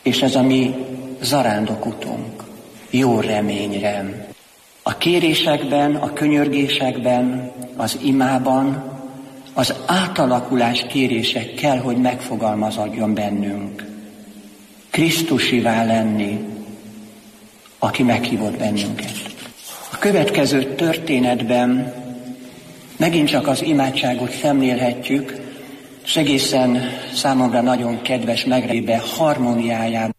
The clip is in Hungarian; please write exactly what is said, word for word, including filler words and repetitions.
és ez a mi zarándokutunk, jó reményre. A kérésekben, a könyörgésekben, az imában az átalakulás kérése kell, hogy megfogalmazódjon bennünk. Krisztusivá lenni, aki meghívott bennünket. A következő történetben megint csak az imádságot szemlélhetjük, és egészen számomra nagyon kedves megrébe harmóniájában